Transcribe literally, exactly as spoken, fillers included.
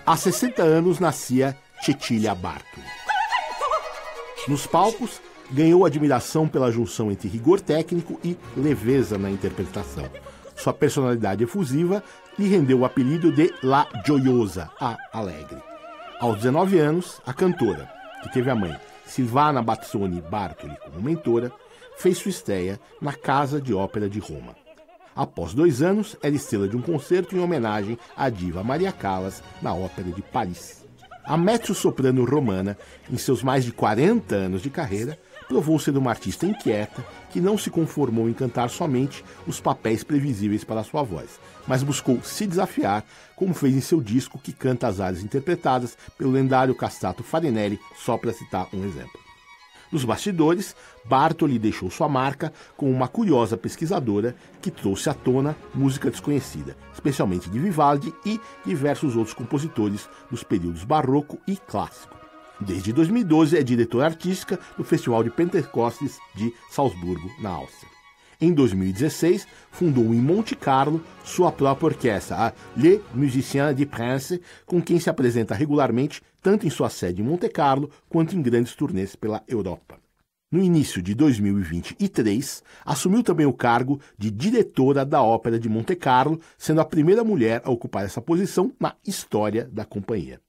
Há sessenta anos nascia Cecilia Bartoli. Nos palcos, ganhou admiração pela junção entre rigor técnico e leveza na interpretação. Sua personalidade efusiva lhe rendeu o apelido de La Gioiosa, a Alegre. Aos dezenove anos, a cantora, que teve a mãe Silvana Bazzoni Bartoli como mentora, fez sua estreia na Casa de Ópera de Roma. Após dois anos, era estrela de um concerto em homenagem à diva Maria Callas na Ópera de Paris. A mezzo-soprano romana, em seus mais de quarenta anos de carreira, provou ser uma artista inquieta que não se conformou em cantar somente os papéis previsíveis para sua voz, mas buscou se desafiar, como fez em seu disco que canta as áreas interpretadas pelo lendário Castrato Farinelli, só para citar um exemplo. Nos bastidores, Bartoli deixou sua marca com uma curiosa pesquisadora que trouxe à tona música desconhecida, especialmente de Vivaldi e diversos outros compositores dos períodos barroco e clássico. Desde dois mil e doze é diretora artística do Festival de Pentecostes de Salzburgo, na Áustria. Em dois mil e dezesseis, fundou em Monte Carlo sua própria orquestra, a Les Musiciens du Prince, com quem se apresenta regularmente tanto em sua sede em Monte Carlo quanto em grandes turnês pela Europa. No início de dois mil e vinte e três, assumiu também o cargo de diretora da Ópera de Monte Carlo, sendo a primeira mulher a ocupar essa posição na história da companhia.